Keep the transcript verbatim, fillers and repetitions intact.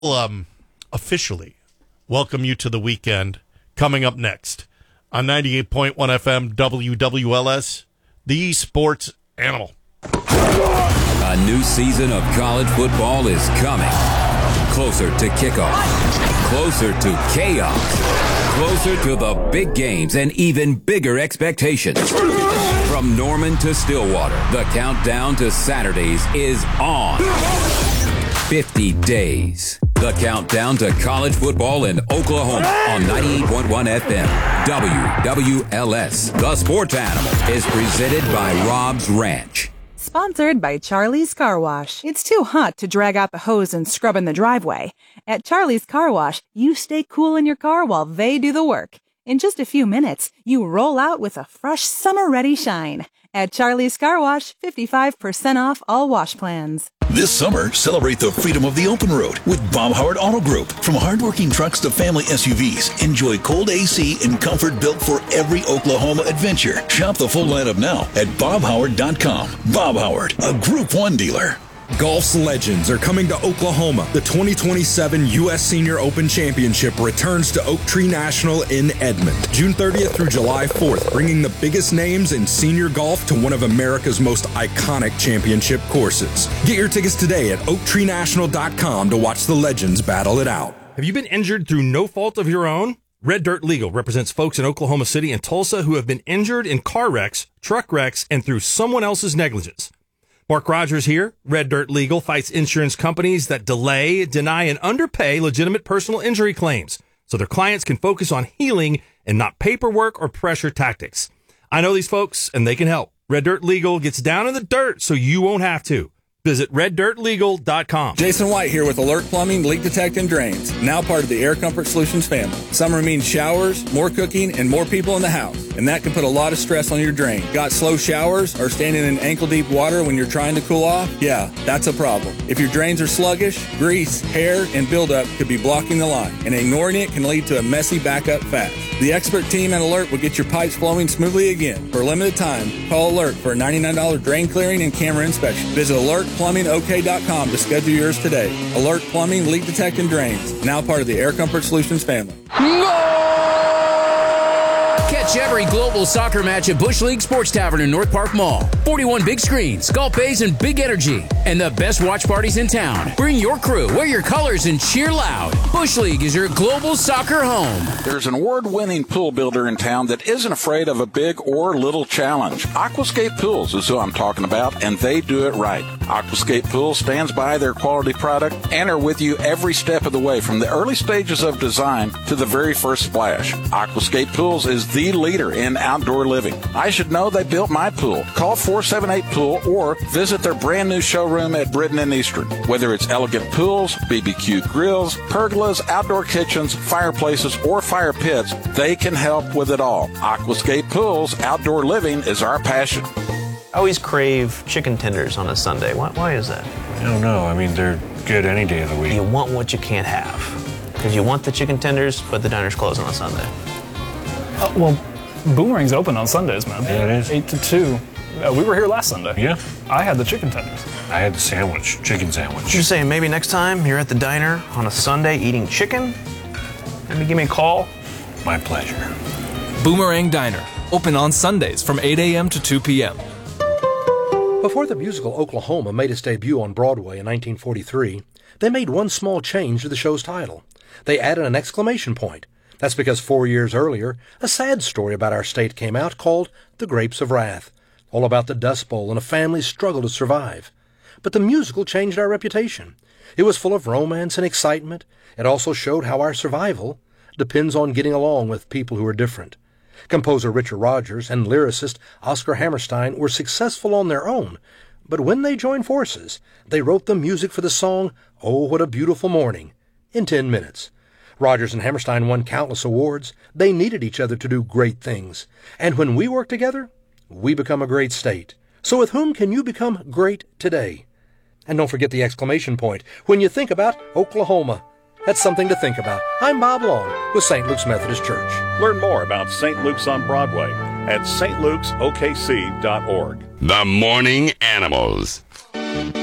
um, officially welcome you to the weekend. Coming up next on ninety-eight point one F M W W L S, the Sports Animal. A new season of college football is coming. Closer to kickoff. Closer to chaos. Closer to the big games and even bigger expectations. From Norman to Stillwater, the countdown to Saturdays is on. fifty days. The countdown to college football in Oklahoma on ninety-eight point one F M. W W L S. The Sports Animal is presented by Rob's Ranch. Sponsored by Charlie's Car Wash. It's too hot to drag out the hose and scrub in the driveway. At Charlie's Car Wash, you stay cool in your car while they do the work. In just a few minutes, you roll out with a fresh summer-ready shine. At Charlie's Car Wash, fifty-five percent off all wash plans. This summer, celebrate the freedom of the open road with Bob Howard Auto Group. From hardworking trucks to family S U Vs, enjoy cold A C and comfort built for every Oklahoma adventure. Shop the full lineup now at bob howard dot com. Bob Howard, a Group one dealer. Golf's legends are coming to Oklahoma. The twenty twenty-seven U S Senior Open Championship returns to Oak Tree National in Edmond, June thirtieth through July fourth, bringing the biggest names in senior golf to one of America's most iconic championship courses. Get your tickets today at oak tree national dot com to watch the legends battle it out. Have you been injured through no fault of your own? Red Dirt Legal represents folks in Oklahoma City and Tulsa who have been injured in car wrecks, truck wrecks, and through someone else's negligence. Mark Rogers here. Red Dirt Legal fights insurance companies that delay, deny, and underpay legitimate personal injury claims so their clients can focus on healing and not paperwork or pressure tactics. I know these folks, and they can help. Red Dirt Legal gets down in the dirt so you won't have to. Visit red dirt legal dot com. Jason White here with Alert Plumbing, Leak Detect, and Drains, now part of the Air Comfort Solutions family. Summer means showers, more cooking, and more people in the house, and that can put a lot of stress on your drain. Got slow showers or standing in ankle-deep water when you're trying to cool off? Yeah, that's a problem. If your drains are sluggish, grease, hair, and buildup could be blocking the line, and ignoring it can lead to a messy backup fast. The expert team at Alert will get your pipes flowing smoothly again. For a limited time, call Alert for a ninety-nine dollars drain clearing and camera inspection. Visit alert plumbing o k dot com to schedule yours today. Alert Plumbing, Leak Detect, and Drains, now part of the Air Comfort Solutions family. Catch every global soccer match at Bush League Sports Tavern in North Park Mall. forty-one big screens, golf bays, and big energy. And the best watch parties in town. Bring your crew, wear your colors, and cheer loud. Bush League is your global soccer home. There's an award-winning pool builder in town that isn't afraid of a big or little challenge. Aquascape Pools is who I'm talking about, and they do it right. Aquascape Pools stands by their quality product and are with you every step of the way, from the early stages of design to the very first splash. Aquascape Pools is the leader in outdoor living. I should know they built my pool. Call four seven eight pool or visit their brand new showroom at Britton and Eastern. Whether it's elegant pools, B B Q grills, pergolas, outdoor kitchens, fireplaces, or fire pits, they can help with it all. Aquascape Pools, outdoor living is our passion. I always crave chicken tenders on a Sunday. Why, why is that? I don't know. I mean, they're good any day of the week. You want what you can't have. Because you want the chicken tenders, but the diner's closed on a Sunday. Uh, well, Boomerang's open on Sundays, man. Yeah, it is. eight to two. Uh, we were here last Sunday. Yeah. I had the chicken tenders. I had the sandwich, chicken sandwich. You're saying maybe next time you're at the diner on a Sunday eating chicken? Maybe give me a call? My pleasure. Boomerang Diner. Open on Sundays from eight a.m. to two p.m. Before the musical Oklahoma made its debut on Broadway in nineteen forty-three, they made one small change to the show's title. They added an exclamation point. That's because four years earlier, a sad story about our state came out called The Grapes of Wrath, all about the Dust Bowl and a family's struggle to survive. But the musical changed our reputation. It was full of romance and excitement. It also showed how our survival depends on getting along with people who are different. Composer Richard Rodgers and lyricist Oscar Hammerstein were successful on their own, but when they joined forces, they wrote the music for the song Oh, What a Beautiful Morning in ten minutes. Rodgers and Hammerstein won countless awards. They needed each other to do great things. And when we work together, we become a great state. So with whom can you become great today? And don't forget the exclamation point when you think about Oklahoma. That's something to think about. I'm Bob Long with Saint Luke's Methodist Church. Learn more about Saint Luke's on Broadway at s t lukes o k c dot org. The Morning Animals.